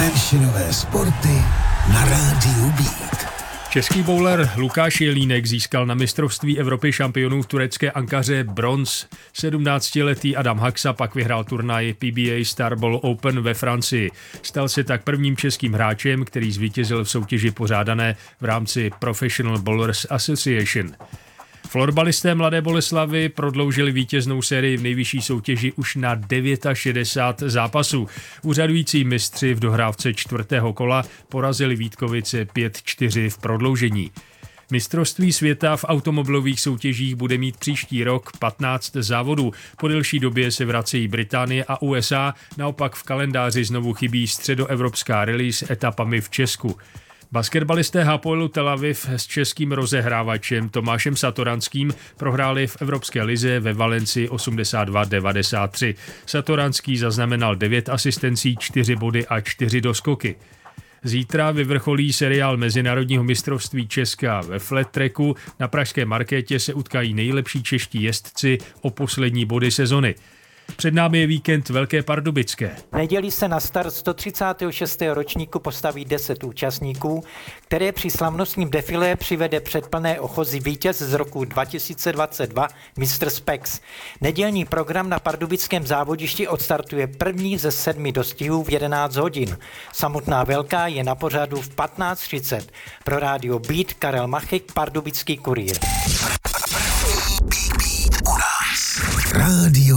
Maršinové sporty na rádiu Beat. Český bowler Lukáš Jelínek získal na mistrovství Evropy šampionů v turecké Ankaře bronz. 17letý Adam Haxa pak vyhrál turnaj PBA Star Bowl Open ve Francii. Stal se tak prvním českým hráčem, který zvítězil v soutěži pořádané v rámci Professional Bowlers Association. Florbalisté Mladé Boleslavi prodloužili vítěznou sérii v nejvyšší soutěži už na 69 zápasů. Úřadující mistři v dohrávce 4. kola porazili Vítkovice 5-4 v prodloužení. Mistrovství světa v automobilových soutěžích bude mít příští rok 15 závodů. Po delší době se vracejí Británie a USA, naopak v kalendáři znovu chybí středoevropská rally s etapami v Česku. Basketbalisté Hapoelu Tel Aviv s českým rozehrávačem Tomášem Satoranským prohráli v Evropské lize ve Valencii 82-93. Satoranský zaznamenal 9 asistencí, 4 body a 4 doskoky. Zítra vyvrcholí seriál Mezinárodního mistrovství Česka ve flat tracku. Na pražské markétě se utkají nejlepší čeští jezdci o poslední body sezony. Před námi je víkend Velké Pardubické. V neděli se na start 136. ročníku postaví 10 účastníků, které při slavnostním defilé přivede před plné ochozy vítěz z roku 2022 Mr. Spex. Nedělní program na pardubickém závodišti odstartuje první ze 7 dostihů v 11 hodin. Samotná velká je na pořadu v 15:30. Pro rádio Beat Karel Machek, Pardubický kurýr. Rádio